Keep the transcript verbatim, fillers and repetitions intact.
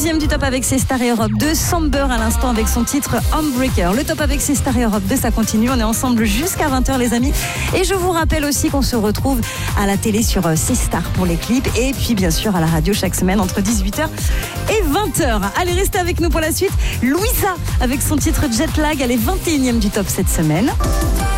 Deuxième du top avec ses stars et Europe deux, Samber à l'instant avec son titre Homebreaker. Le top avec ses stars et Europe deux, ça continue. On est ensemble jusqu'à vingt heures les amis. Et je vous rappelle aussi qu'on se retrouve à la télé sur C Star pour les clips. Et puis bien sûr à la radio chaque semaine entre dix-huit heures et vingt heures. Allez, restez avec nous pour la suite. Louisa avec son titre Jetlag, elle est vingt et unième du top cette semaine.